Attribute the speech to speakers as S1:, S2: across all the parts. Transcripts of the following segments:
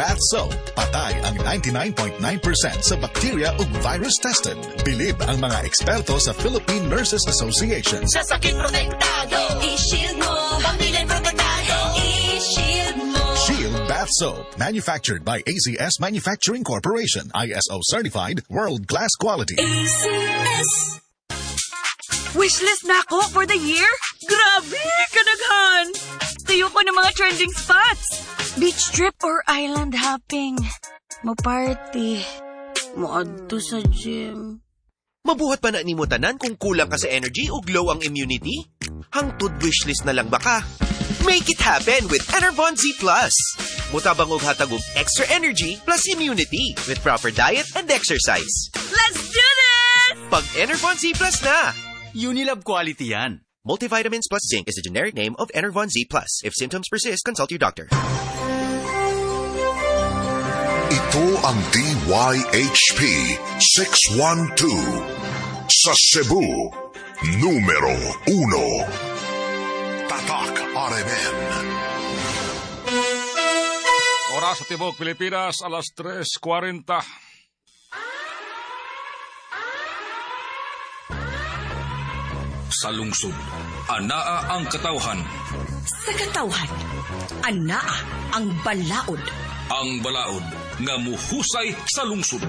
S1: Bath Soap. Patay ang 99.9% sa bacteria ug virus tested. Bilib ang mga eksperto sa Philippine Nurses Association.
S2: Sa sakit protektado, i-shield mo. Pamilya protektado, i-shield mo.
S1: Shield Bath Soap. Manufactured by AZS Manufacturing Corporation. ISO certified, world-class quality.
S2: AZS.
S3: Wishlist na ako for the year? Grabe, kadaghan! Tuyo ko ng mga trending spots. Beach trip or island hopping. Mo-party. Mo-adto sa gym.
S4: Mabuhat pa na ni mo tanan kung kulang ka sa energy o glow ang immunity? Hangtod wishlist na lang baka? Make it happen with Enervon Z+. Mutabang og hatag og extra energy plus immunity with proper diet and exercise.
S3: Let's do this!
S4: Pag Enervon Z+ na!
S5: Unilab quality yan.
S4: Multivitamins plus zinc is the generic name of Enervon Z+. If symptoms persist, consult your doctor.
S6: Ito ang DYHP 612 sa Cebu, numero 1. Tatak RMN.
S7: Oras sa Tibok, Pilipinas, alas 3:40.
S8: Sa lungsod, anaa ang katawhan.
S2: Sa katawhan, anaa ang balaod.
S8: Ang balaod nga muhusay sa lungsod.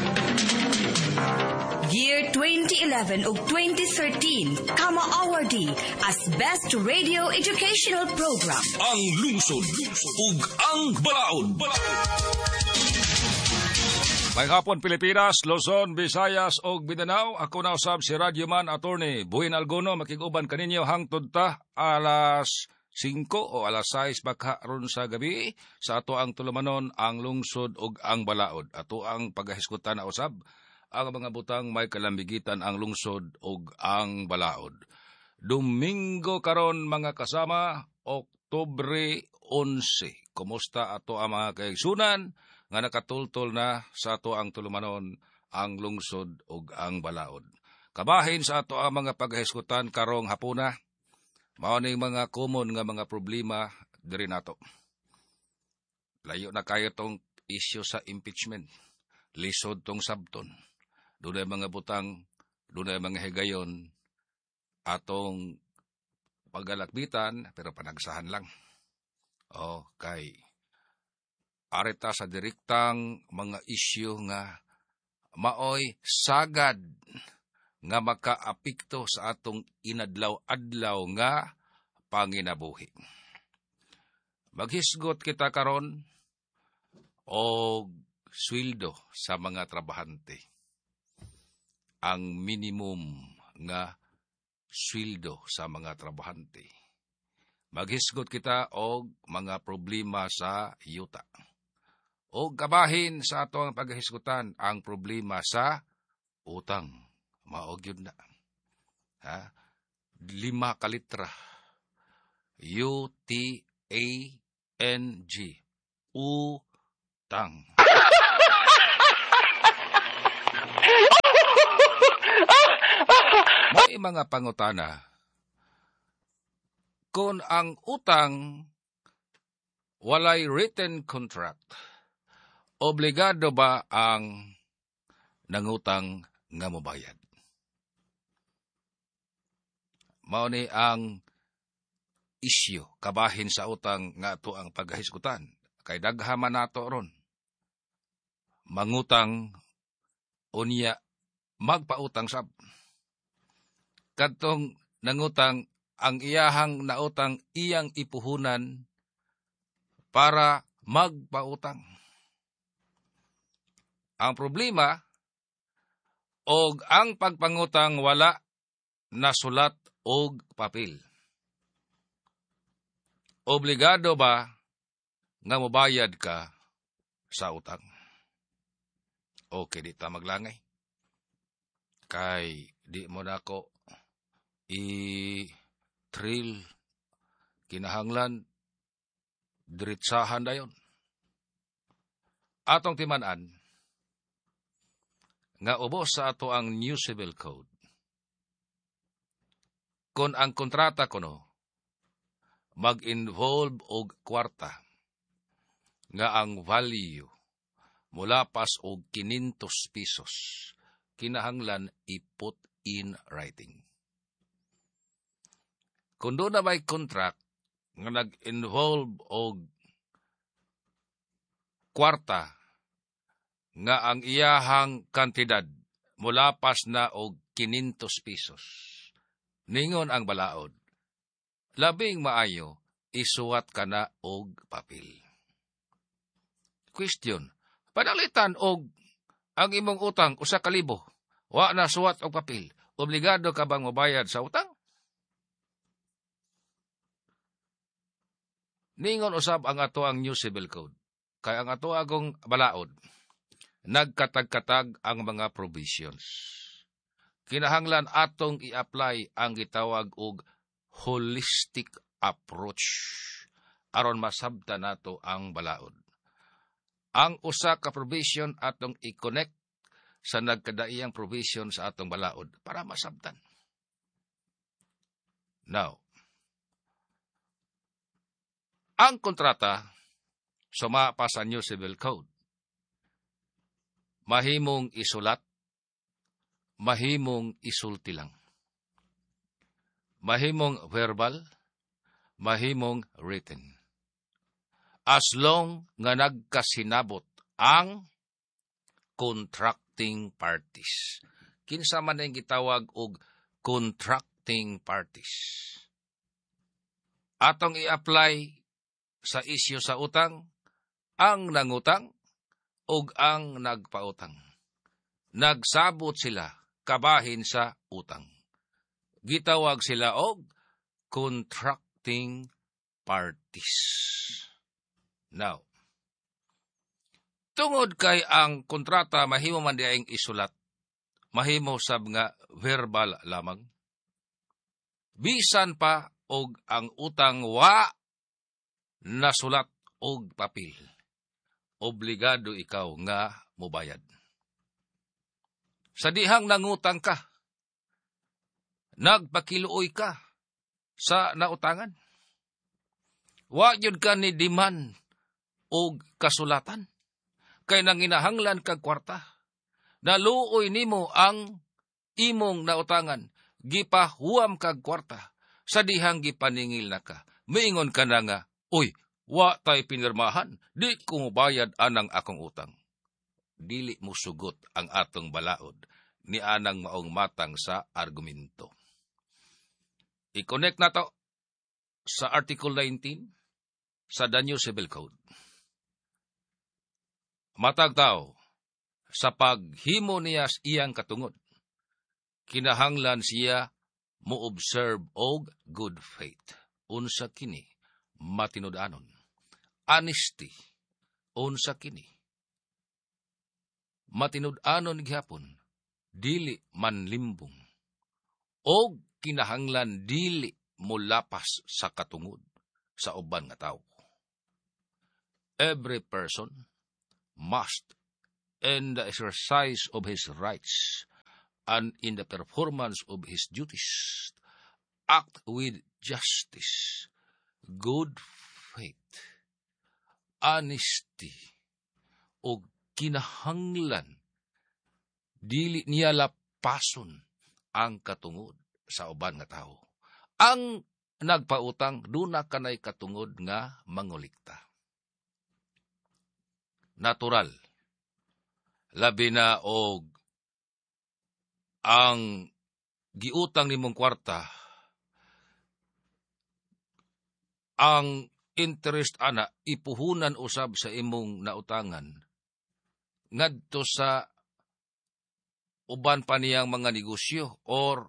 S2: Year 2011 ug 2013, Kama Awardee as Best Radio Educational Program.
S8: Ang lungsod ug ang balaod.
S7: May hapon Pilipinas, Luzon, Visayas ug Mindanao. Ako na usab si Radyoman Attorney Buhin Alguno, makiguban kaninyo hangtod ta alas 5 o alas 6 baka ron sa gabi sa ato ang tulumanon ang lungsod ug ang balaod. Ato ang pagahisgutan na usab ang mga butang may kalambigitan ang lungsod ug ang balaod. Domingo karon mga kasama, Oktubre 11. Kumusta ato ang mga kaigsunan nga nakatultol na sa ato ang tulumanon ang lungsod ug ang balaod. Kabahin sa ato ang mga paghisgutan karong hapuna, mao ning mga common nga mga problema diri nato. Layo na kayo tong isyu sa impeachment. Lisod tong sabton. Dunay mga butang, dunay mga higayon atong pagalakbitan pero panagsahan lang. Okay. Areta sa direktang mga isyu nga maoy sagad nga makaapekto sa atong inadlaw-adlaw nga panginabuhi. Maghisgot kita karon og sweldo sa mga trabahante. Ang minimum nga sweldo sa mga trabahante. Maghisgot kita og mga problema sa yuta. O kabahin sa ato ang paghisgutan ang problema sa utang. Maog yun na. 5 kalitra. UTANG. Utang. May mga pangutana. Kung ang utang walay written contract, obligado ba ang nangutang nga mobayad? Mao ni ang isyu kabahin sa utang nga ato ang paghisgutan. Kay daghaman nato ron. Mangutang unya magpautang sab. Kadtong nangutang ang iyahang nautang iyang ipuhunan para magpautang. Ang problema, og ang pagpangutang wala nasulat og papel. Obligado ba nga mobayad ka sa utang? Okay, di ta maglangay. Kay di mo na ako i-trill kinahanglan diritsahan dayon. Atong timan-an nga ubos sa ato ang New Civil Code. Kung ang kontrata kuno mag-involve og kwarta, nga ang value mulapas og 500 pesos kinahanglan iput in writing. Kung doon na may contract nga nag-involve og kwarta nga ang iyahang kantidad mulapas na og 500 pesos, ningon ang balaod, labing maayo isuwat ka na og papel. Question, panalitan og ang imong utang 1,000, wa na suwat og papel, obligado ka bang mabayad sa utang? Ningon usab ang ato ang New Civil Code. Kay ang ato agong balaod, nagkatag-katag ang mga provisions. Kinahanglan atong i-apply ang gitawag og holistic approach aron masabtan nato ang balaod. Ang usa ka provision atong i-connect sa nagkadaiyang provision sa atong balaod para masabtan. Now, ang kontrata suma pa sa New Civil Code, mahimong isulat, mahimong isulti lang. Mahimong verbal, mahimong written. As long nga nagkasinabot ang contracting parties. Kinsa man ang gitawag og contracting parties. Atong i-apply sa isyu sa utang, ang nangutang ug ang nagpautang. Nagsabot sila kabahin sa utang. Gitawag sila og contracting parties. Now, tungod kay ang kontrata mahimo man diayeng isulat, mahimo sab nga verbal lamang. Bisan pa og ang utang wa nasulat og papel, obligado ikaw nga mobayad. Sa dihang nangutang ka, nagpakiluoy ka sa nautangan. Wa yun ka ni demand og kasulatan. Kay nanginahanglan kag kwarta. Naluoy nimo ang imong nautangan. Gipahuam kag kwarta. Sa dihang gipaningil na ka. Miingon ka na nga, uy, wa tay pinirmahan, di ko bayad anang akong utang. Dili mo sugot ang atong balaod ni anang maong matang sa argumento. I-connect na to sa Article 19 sa The New Civil Code. Matag tao, sa paghimo niya iyang katungod, kinahanglan siya mo-observe og good faith. Unsa kini? Matinud-anon. Honesty. Unsa kini? Matinud-anon gihapon, dili manlimbong. Og kinahanglan dili mulapas sa katungod sa uban nga tawo. Every person must, in the exercise of his rights and in the performance of his duties, act with justice, good faith, honesty, o kinahanglan dili niya lapason ang katungod sa uban nga tawo. Ang nagpautang duna kanay katungod nga mangulikta. Natural. Labi na og ang giutang nimong kwarta, ang interest ana ipuhunan usab sa imong nautangan ngadto sa uban pa niyang mga negosyo or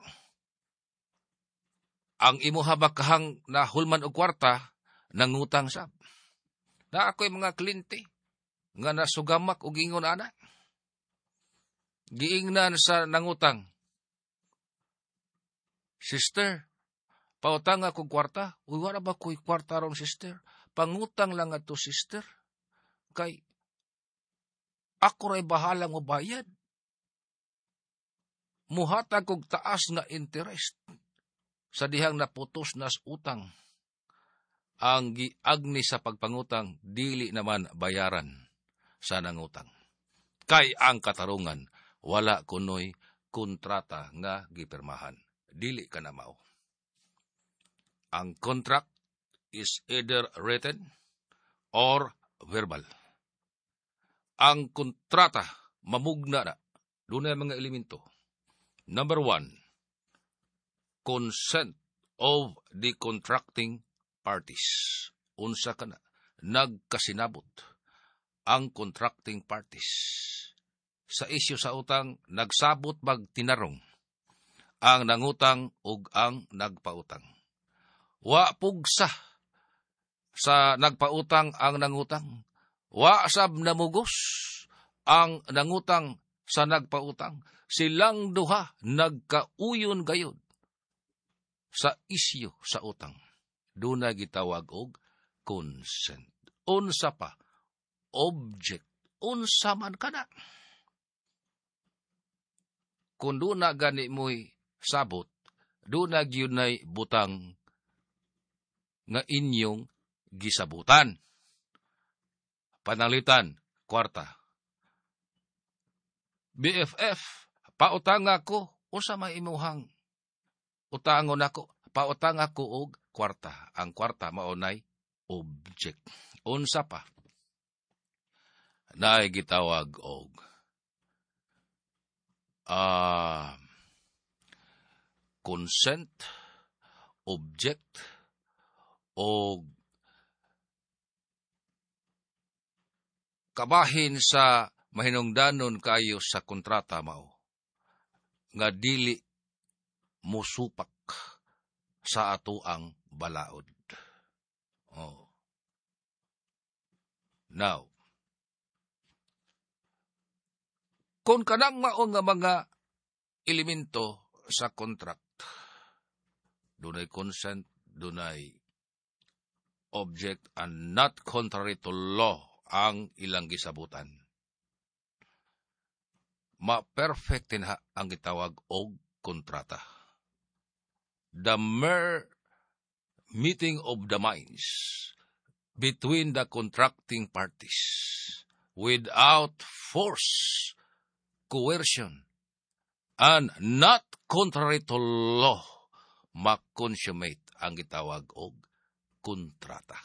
S7: ang imo habakahang nahulman og kwarta nangutang sab. Na ako'y mga kliyente nga nasugamak og ingon ana. Giingnan sa nangutang, sister, pautang ako kwarta. Uy, wala ba ko'y kwarta ron, sister? Pangutang lang ato, sister. Kay, ako ray bahala mo bayad. Muhatag kog taas nga interest sa dihang naputos nas utang. ang giagni sa pagpangutang dili naman bayaran sa nangutang. Kay ang katarungan wala kunoy kontrata nga gipirmahan. Dili ka na mao. Ang contract is either written or verbal. Ang kontrata mamugna na. Doon na mga elemento. Number 1, consent of the contracting parties. Unsa ka na, nagkasinabot ang contracting parties. Sa isyu sa utang, nagsabot bag tinarong ang nangutang ug ang nagpautang. Wa pugsa sa nagpautang ang nangutang. Wa sab namugos ang nangutang sa nagpautang. Silang duha nagkauyon gayud sa isyu sa utang. Doon na gitawag og consent. Unsa pa? Object. Unsa man kana. Kung doon na gani mo'y sabot, doon na gyunay butang nga inyong gisabutan. Panalitan, kwarta. BFF, pautang ako, unsa may imuhang utangon ako, pautang ako og kwarta. Ang kwarta maunay object. Unsa pa? Naay gitawag og consent, object, o kabahin sa mahinungdanon kayo sa kontrata mao nga dili musupak sa atoang balaod. Oh. Now, kung kanang mao nga mga elemento sa contract, dunay consent, dunay object, and not contrary to law ang ilang gisabutan, ma-perfectin ang gitawag og kontrata. The mere meeting of the minds between the contracting parties without force, coercion, and not contrary to law, ma-consummate ang gitawag og kontrata.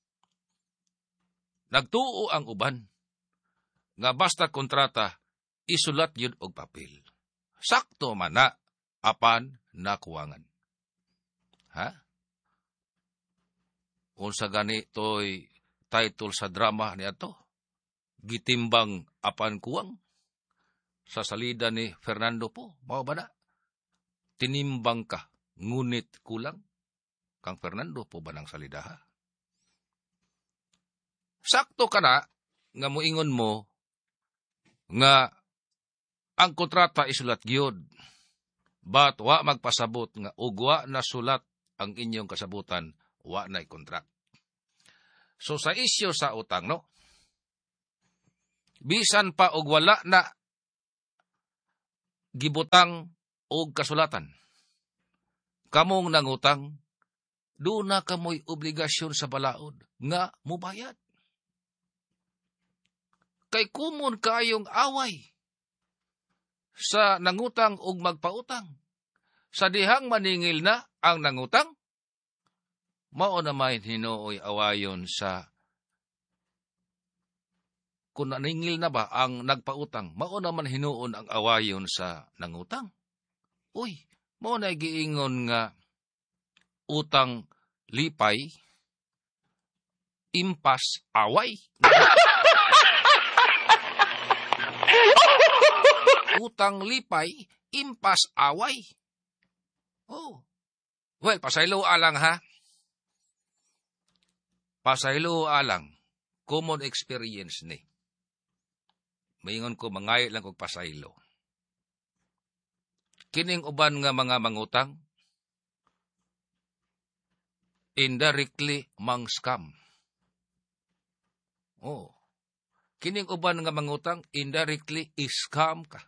S7: Nagtuo ang uban nga basta kontrata isulat yun og papel. Sakto man na apan nakuwangan. Ha? Unsa gani toy title sa drama ni ato? Gitimbang apan kuwang. Sa salida ni Fernando po, mao ba na? Tinimbang ka, ngunit kulang. Kang Fernando po ba ng salida ha? Sakto ka na, nga muingon mo, nga ang kontrata isulat gyud, but wa magpasabot nga ugwa na sulat ang inyong kasabutan, wa na'y kontrak. So sa isyu sa utang, no? Bisan pa og wala na gibutang og kasulatan, kamong nangutang, doon na kamoy obligasyon sa balaod nga mubayad. Kay kumon kayong away sa nangutang ug magpautang. Sa dihang maningil na ang nangutang, mao na may hinuoy awayon sa kung naningil na ba ang nagpautang, mao naman hinuon ang awayon sa nangutang. Uy, mao na giingon nga utang lipay, impas away. Utang lipay, impas away. Oh. Well, pasaylo alang ha. Pasaylo alang. Common experience ni. Maingon ko, mangayo lang kong pasaylo. Kining uban nga mga mangutang, indirectly mang scam. Oh. Kining uban nga mangutang, indirectly scam ka.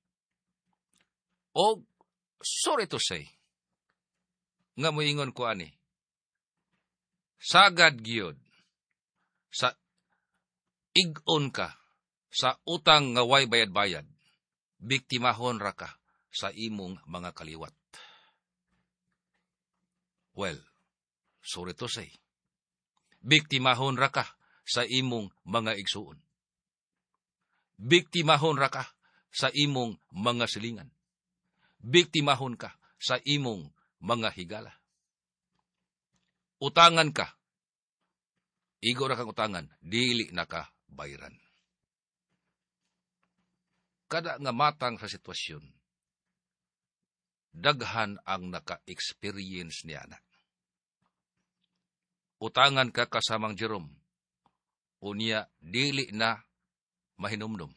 S7: O, sorry to say, nga moingon ko ani, sagad gyud sa ig-on ka sa utang nga way bayad-bayad, biktimahon ra ka sa imong mga kaliwat. Well, sorry to say, biktimahon ra ka sa imong mga igsuon. Biktimahon ra ka sa imong mga silingan. Biktimahon ka sa imong mga higala. Utangan ka. Igo ra kang utangan, dili na ka bayran. Kada nga matang sa sitwasyon, daghan ang naka-experience niya na. Utangan ka kasamang Jerome, unya dili na mahinumdum.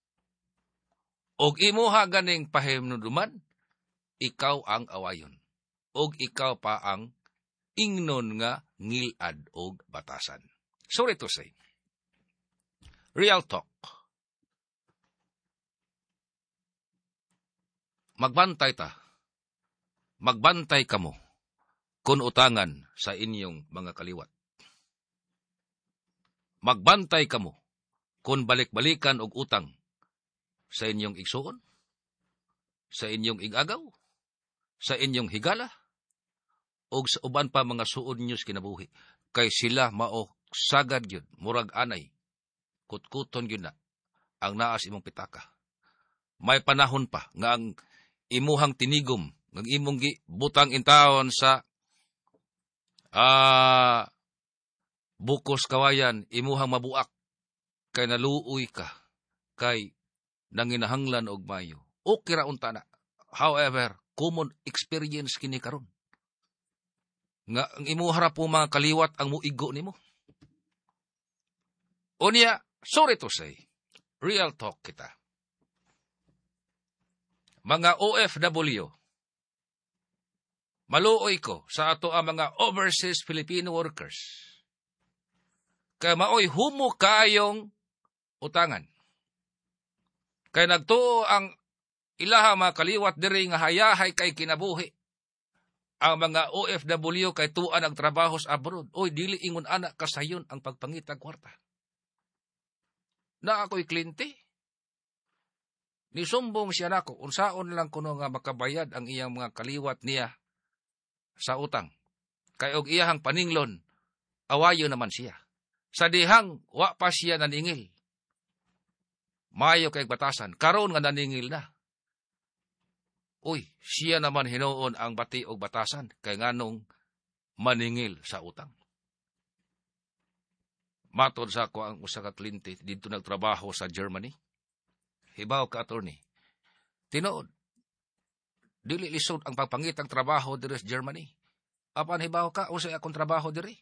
S7: Og imuha ganing pahinumduman, ikaw ang awayon. Og ikaw pa ang ingnon nga ngilad og batasan. Sorry to say, real talk. Magbantay ta. Magbantay kamo kung utangan sa inyong mga kaliwat. Magbantay kamo kung balik-balikan og utang sa inyong igsuon, sa inyong igagaw, sa inyong higala, o sa uban pa mga suod nyo sa kinabuhi. Kay sila mao sagad yun, murag anay, kutkuton yun na, ang naas imong pitaka. May panahon pa nga ang imuhang tinigom, ng imong butang intawon sa bukos kawayan, imuhang mabuak, kay naluoy ka, kay nanginahanglan og mayo. Okay ra unta na. However, common experience kini karon. Nga ang imuhara po mga kaliwat ang muigo nimo. Unya, sorry to say, real talk kita. Mga OFW, maluoy ko sa ato ang mga overseas Filipino workers. Kaya maoy humo kayong utangan. Kaya nagtuo ang ilaha mga kaliwat diri nga hayahay kay kinabuhi. Ang mga OFW kay tuan ang trabaho sa abroad. Oy, dili ingon anak kasayon ang pagpangitag kwarta. Na ako'y kliyente. Nisumbong siya nako, unsaon lang kuno nga makabayad ang iyang mga kaliwat niya sa utang. Kay og iyahang paninglon, awayo naman siya. Sa dihang, wa pa siya naningil. Mayo kay batasan, karon nga naningil na. Uy, siya naman hinuon ang bati og batasan, kay nganong maningil sa utang. Matod sa ako ang usa ka kliyente dito nagtrabaho sa Germany. Hibaw ka, attorney. Tinuod, dili lisod ang pagpangitang trabaho diri sa Germany. Apan hibaw ka, usay akong trabaho diri.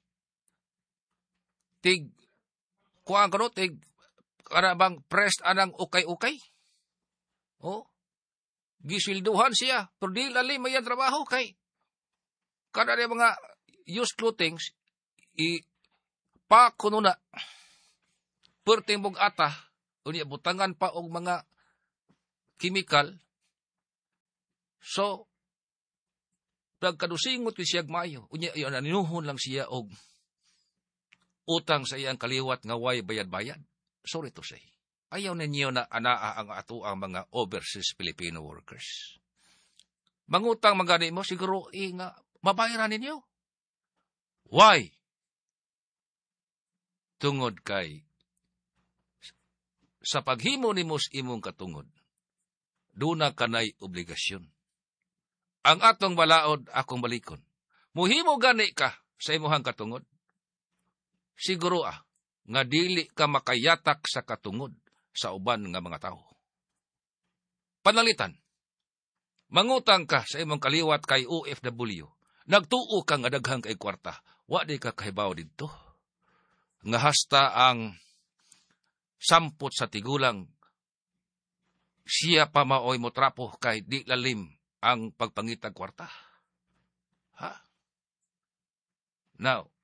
S7: Tig, kuhaan ka no, tig, karabang pressed anang ukay-ukay. Oh, gisilduhan siya, pero di lalim may trabaho kay. Kada na mga used clothings, kuno na, perting mong ata, unya butangan pa og mga chemical. So, nagkadusingot siya mayo. Unya, yun, naninuhon lang siya og utang sa iyang kaliwat nga way bayad-bayad. Sorry to say. Ayaw ninyo na anaa ang ato ang mga overseas Filipino workers. Mangutang magani mo, siguro nga mabayaran ninyo. Why? Tungod kay sa paghimo ni mos imong katungod, duna kanay obligasyon. Ang atong balaod akong balikon. Muhimo gani ka sa imuhang katungod. Siguro nga dili ka makayatak sa katungod sa uban nga mga tao. Panalitan, mangutang ka sa imong kaliwat kay OFW, nagtuo ka nga daghang kay kwarta, wa di ka kahibaw didto. Nga hasta ang sampot sa tigulang, siya pa maoy mo trapo kay di lalim ang pagpangitag kwarta. Ha? Now,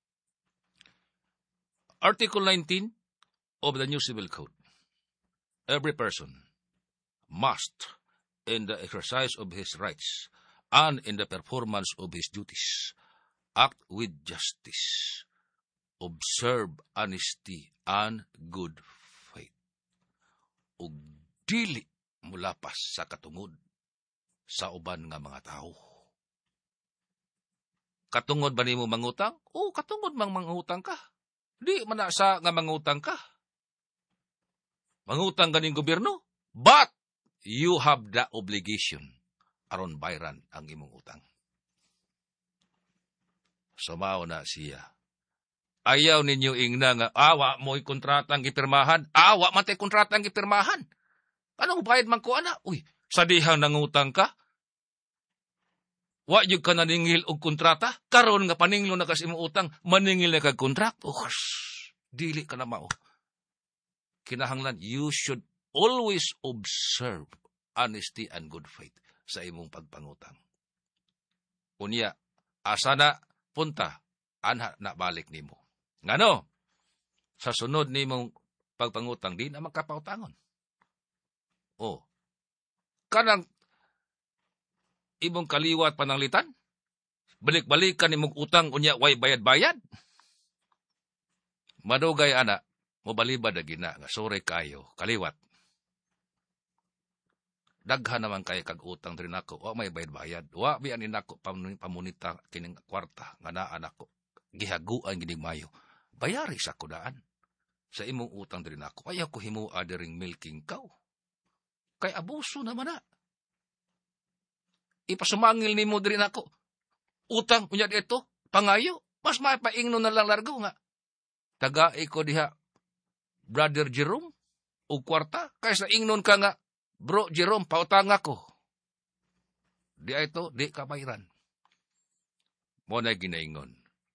S7: Article 19 of the New Civil Code. Every person must, in the exercise of his rights and in the performance of his duties, Act with justice. Observe honesty and good faith. Ug dili mulapas sa katungod sa uban nga mga tao. Katungod ba nimo mangutang? O, katungod mang mangutang ka. Di man na sa nga mangutang ka. Mangutang ganing gobyerno, but you have the obligation aron bayran ang imong utang. Sumao na siya. Ayaw ninyo ingna nga, awa mo'y kontratang ipirmahan. Awa matay kontratang ipirmahan. Anong bayad man ko, ana? Uy, sa dihang nangutang ka? Wa yung ka naningil og kontrata? Karon nga paninglo na kasi imong utang, maningil na kag kontrak? Dili ka na mao. Kinahanglan, you should always observe honesty and good faith sa imong pagpangutang. Unya, asa na punta, anha na balik nimo. Ngano? Sa sunod nimong pagpangutang, di na makapautangon. O, kanang imong kaliwat pananglitan, balik-balikan nimong utang, unya way bayad-bayad. Madugay ana, mobalibad na gina, nga sore kayo, kaliwat. Daghan naman kay kag utang diri nako, wa may bayad-bayad. Wa biyan nako pamunita kining kwarta nga naa nako. Gihaguan gining mayo. Bayari sa kudaan. Sa imong utang diri nako, ayaw ko himua diring milking cow. Kay abuso naman na. Ipasumangil nimo diri nako. Utang unya dito, pangayo, mas mapaingno na lang largo nga. Tagai ko diha Brother Jerome o kwarta kaysa ingnon ka nga, Bro Jerome, pautang ako. Di ito, di kabayran. Mo na ginaingon.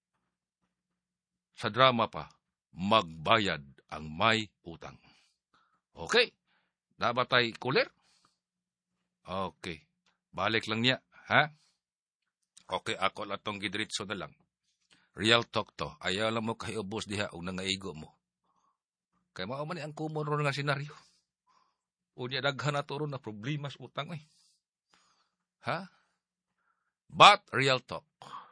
S7: Sa drama pa, magbayad ang may utang. Okay. Nabatay cooler? Okay. Balik lang niya, ha? Okay, ako latong gidritso na lang. Real talk to. Ayaw lang mo kayo ubos diha o nangaigo mo. Kaya mao man ang kumon ron nga senaryo. Unya daghan na to ron na problema sa utang eh. Ha? But real talk.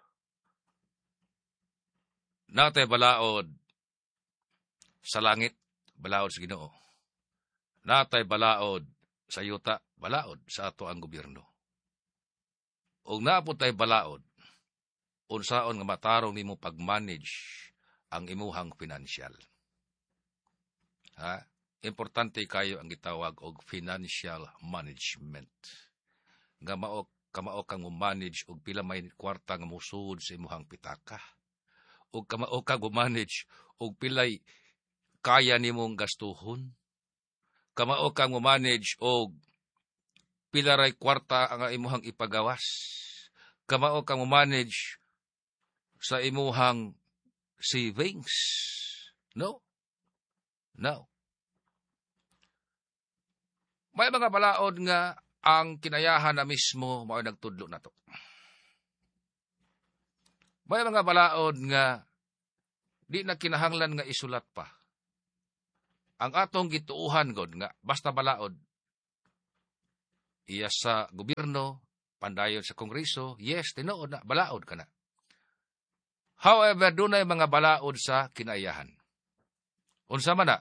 S7: Natay balaod sa langit, balaod sa Ginoo. Natay balaod sa yuta, balaod sa ato ang gobyerno. Og naapod tay balaod, unsaon nga matarong nimo pag-manage ang imuhang financial. Ha? Importante kayo ang gitawag og financial management. Nga kamao kang manage og pila may kwarta nga musud sa imuhang pitaka. Og kamao kang manage og pilay kaya nimong gastuhon. Kamao kang manage og pila ray kwarta ang imuhang ipagawas. Kamao kang manage sa imuhang savings. No? No. May mga balaod nga ang kinayahan na mismo mao nagtudlo na to. May mga balaod nga di na kinahanglan nga isulat pa. Ang atong gituuhan god nga basta balaod iya sa gobyerno, pandayon sa kongreso, yes, tinuod na, balaod ka na. However, dunay mga balaod sa kinayahan. Unsa man na,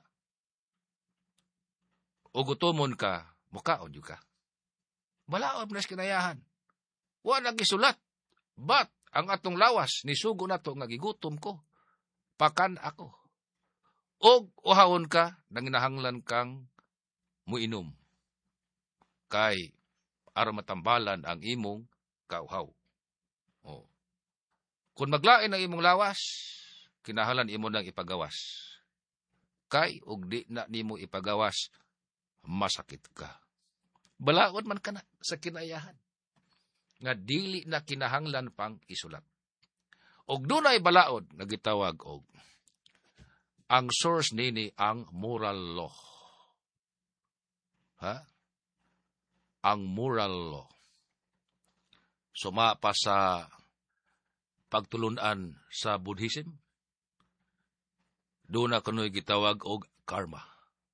S7: o gutomon ka, mukaon yung ka. Balaod na sa kinayahan. Wala gisulat. But, ang atong lawas, nisugo na to nga gigutom ko. Pakan ako. Og uhawon ka, nanginahanglan kang muinom. Kay, aron matambalan ang imong kauhaw. O. Kung maglain ang imong lawas, kinahanglan imo nang ipagawas. Kay, og di na nimo ipagawas, masakit ka. Balaod man ka na sa kinayahan. Nga dili na kinahanglan pang isulat. Og dunay balaod nga gitawag og ang source nini ang moral law. Ha? Ang moral law. Suma pa sa pagtulunan sa Buddhism. Doon na kuno'y gitawag og karma.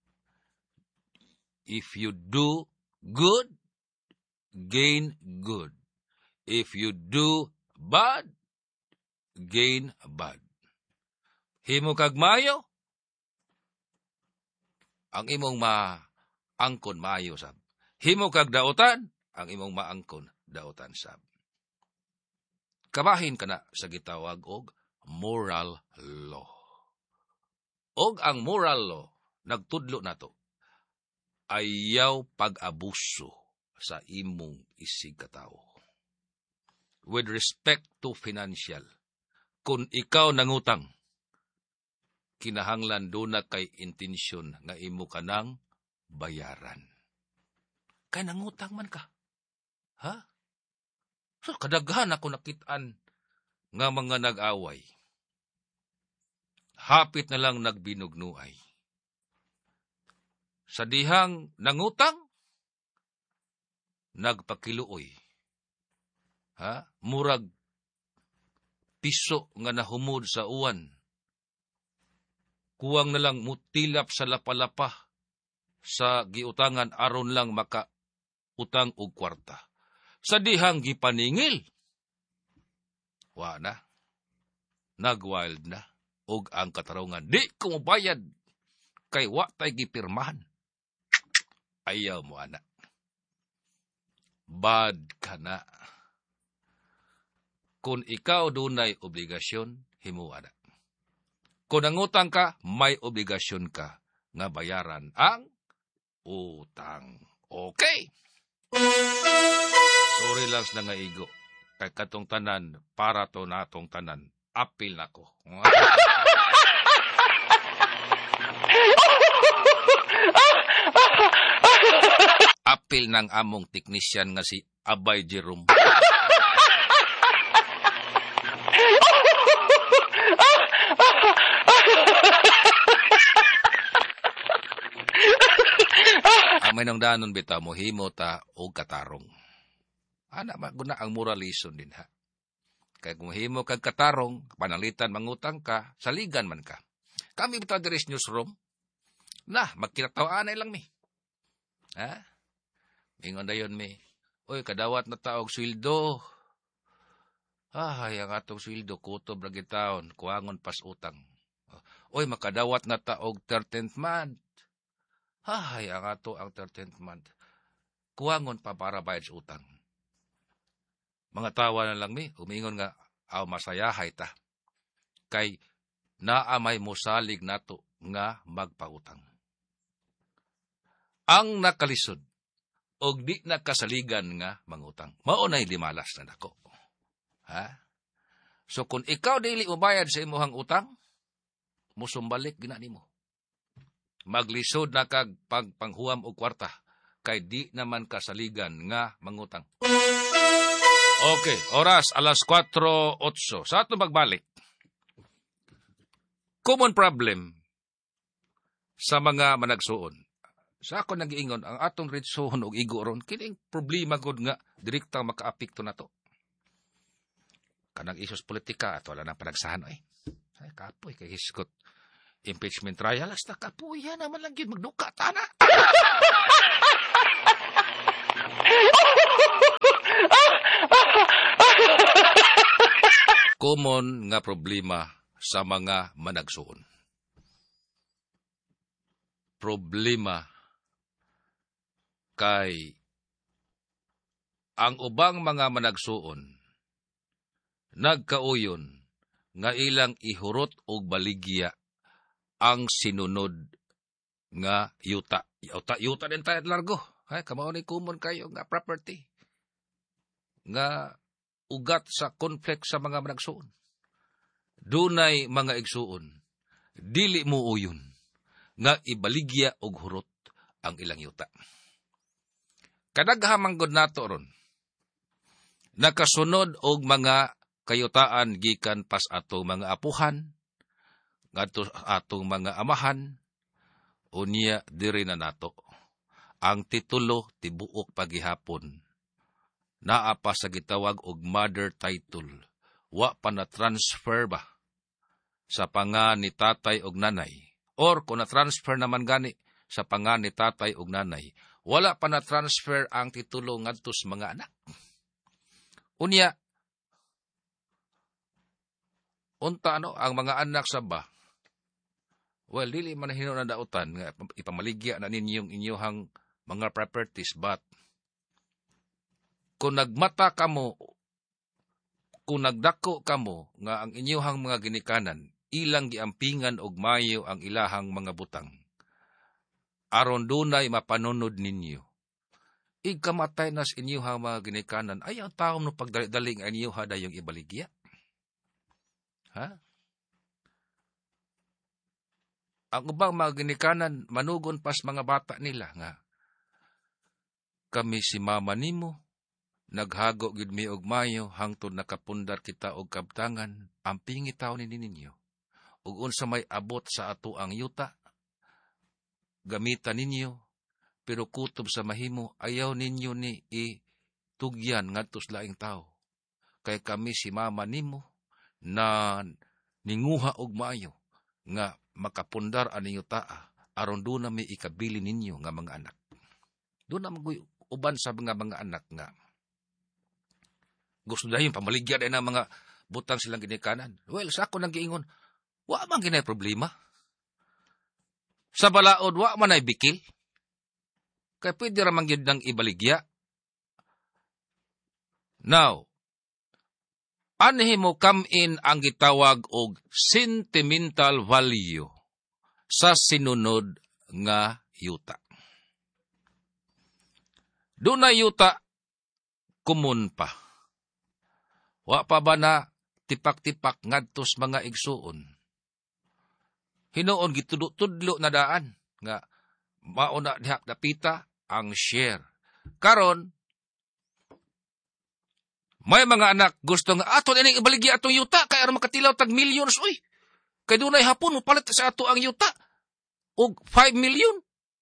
S7: If you do good, gain good. If you do bad, gain bad. Himo kag maayo, ang imong maangkon maayo sab. Himo kag daotan, ang imong maangkon daotan sab. Kabahin ka na sa gitawag og moral law. Og ang moral law, nagtudlo na to, ayaw pag-abuso sa imong isig katawo. With respect to financial, kung ikaw nangutang, kinahanglan doon na kay intensyon nga imo kanang bayaran. Kay nangutang man ka. Ha? So, kadaghan ako nakitaan nga mga nag-away. Hapit na lang nagbinugnuay. Sa dihang nangutang, nagpakiluoy. Ha? Murag piso nga nahumod sa uwan. Kuwang na lang mutilap sa lapalapa sa giutangan aron lang maka-utang og kwarta. Sa dihang gipaningil, wa na, nag-wild na, og ang katarungan, di ko mabayad, kay wa tay gipirmahan. Ayaw mo, anak. Bad ka na. Kung ikaw dunay obligasyon, himuwa na. Kung nangutang ka, may obligasyon ka nga bayaran ang utang. Okay. Sorry lang na nga igo. Kay katong tanan, para to natong tanan, apil na ko. Apil ng among teknisyan nga si Abay Jerome. Amay nang danon bitaw mo, himo ta o katarong. Ana, maguna ang moralism din ha. Kaya kung himo kag katarong, panalitan mangutang ka, saligan man ka. Kami bitaw diri sa newsroom, magkinatawaan lang mi. Ha? Mingon dayon mi, oy, kadawat na taog sweldo. Ay, ang atong sweldo, kutob ra gitaon, kuwangon pas utang. Oy, makadawat na taog 13th month. Ay, ang ato ang 13th month. Kuwangon pa para bayad sa utang. Mga tawa na lang mi, umingon nga, aw masayahay ta. Kay naamay mosalig nato nga magpautang. Ang nakalisod, og di nakasaligan nga mangutang. Maunay limalas na nako. Ha? So kung ikaw dili ubayad sa imuhang utang, musumbalik ginani mo. Maglisod na kag panghuam og kwarta kay di naman kasaligan nga mangutang. Okay, oras alas 4:08. Sa ato magbalik. Common problem sa mga managsuon. Sa ako nag-iingon, ang atong ritsuhon og igo ron, kining problema gud nga direktang makaapekto na to. Kanang isos politika, ato wala nang panagsahan ay. Ay, kapoy, kay hiskot. Impeachment trial, hasta kapoy, yan naman lang yun, magduka, tana. Common nga problema sa mga managsuon. Problema kay ang ubang mga managsuon nagkauyon nga ilang ihurot og baligya ang sinunod nga yuta. Yuta din tayo largo. Ay, kamao ni common kayo nga property. Nga ugat sa conflict sa mga managsuon. Dunay mga igsuon. Dili mo uyon nga ibaligya og hurot ang ilang yuta. Kadaghamang gud nato ron. Nakasunod og mga kayutaan gikan pas atong mga apuhan, ngadto atong mga amahan, unya diri na nato. Ang titulo tibuok pagihapon. Naa pa sa gitawag og mother title. Wa pa na transfer ba sa pangan ni tatay og nanay? Or kung na-transfer naman gani sa pangan ni tatay ug nanay, wala pa na-transfer ang titulo ngadto sa mga anak. Unya, Unta ang mga anak sa ba? Well, dili man hinuon na dautan nga ipamaligya na ninyong inyohang mga properties, but kung nagmata kamo, kung nagdako kamo nga ang inyohang mga ginikanan, ilang giampingan og mayo ang ilahang mga butang. Aron dunay mapanunod ninyo. Ikamatay nas inyohang mga ginikanan, ayaw taong no pagdaling ang inyoha dayong ibaligya. Ha? Ang ubang mga ginikanan, manugon pas mga bata nila nga, kami si mama nimo, naghago gid mi og mayo hangtod nakapundar kita og kabtangan, ampingi taw ni ninyo. Ug unsa may abot sa ato ang yuta, gamitan ninyo, pero kutob sa mahimo, ayaw ninyo ni itugyan ngadto sa laing tao. Kay kami si mama nimo, na ninguha og maayo nga makapundar aninyo taa aron do na may ikabili ninyo nga mga anak. Do na maguy uban sa mga anak nga gusto dayon pamaligya na mga butang silang ginikanan. Well, sa ako nang giingon, wa man ginay problema. Sa balaod wa man ay bikil. Kay pwede ra man gyud nang ibaligya. Now, anhi mo come in ang gitawag og sentimental value sa sinunod nga yuta. Doon na yuta, kumun pa. Wa pa ba na tipak-tipak ngadtos mga igsuon? Hinoon gitudlo na daan nga mauna diha dapita ang share. Karon, may mga anak gusto nga, aton ining ibaligya atong yuta, kaya aron makatilaw tag millions, uy. Kay dunay hapon, palit sa ato ang yuta. Og 5 million.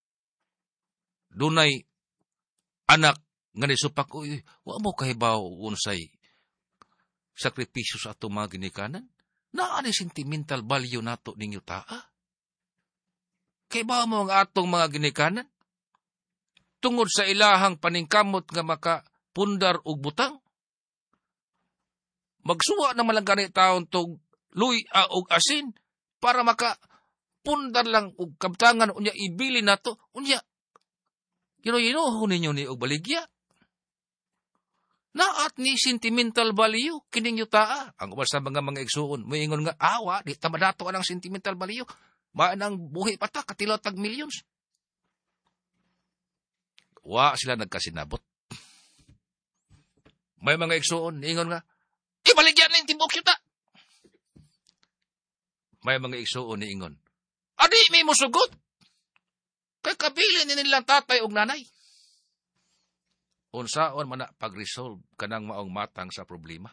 S7: Dunay anak nga nisupak, uy, wa mo kahibaw unsay sakripisyo sa ato mga ginikanan. Naani sentimental value nato ning yuta, ah. Kay ba mo ang atong mga ginikanan? Tungod sa ilahang paningkamot nga makapundar og butang? Magsuwa na malang ganit taon tog luy og asin para makapundar lang og kabtangan unya ibili nato unya gino ninyo ni og baligya. Naat ni sentimental value kining yuta. Ang uban sa mga igsuon moingon nga awa di ta madato anang sentimental value. Maanang buhi pata katilaw tag millions. Wa sila nagkasinabot. May mga igsuon ingon nga ibaligyan na yung timbok yuta. May mga igsuon ni ingon, adi, may musugot. Kay kabili ni nilang tatay o nanay. Unsaon man na pag-resolve kanang maong matang sa problema.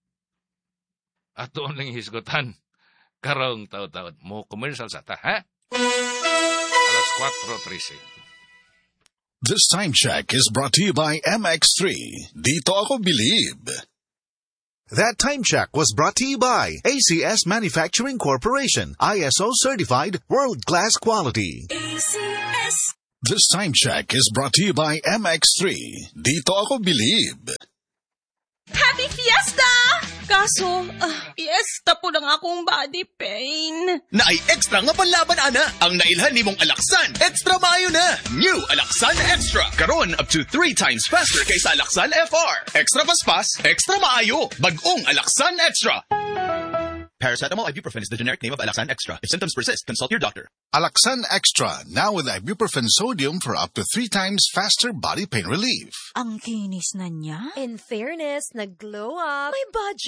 S7: At doon lang hisgutan. Karong taon-taon. Mo commercial sa ta, ha? Alas 4:13.
S1: This time check is brought to you by MX3. Dito ako believe. That time check was brought to you by ACS Manufacturing Corporation, ISO certified world-class quality.
S2: ACS.
S1: This time check is brought to you by MX3. Dito ako believe.
S3: Happy Fiesta! Kaso, fiesta po lang akong body pain.
S9: Naay extra nga panlaban, ana. Ang nailhan ni mong Alaksan, extra maayo na. New Alaksan Extra. Karon up to 3 times faster kaysa Alaksan FR. Extra paspas, extra maayo. Bagong Alaksan Extra. Paracetamol ibuprofen is the generic name of Alaksan Extra. If symptoms persist, consult your doctor.
S1: Alaksan Extra, now with ibuprofen sodium for up to 3 times faster body pain relief.
S10: Ang kinis na niya.
S11: In fairness, nag-glow up.
S10: May budget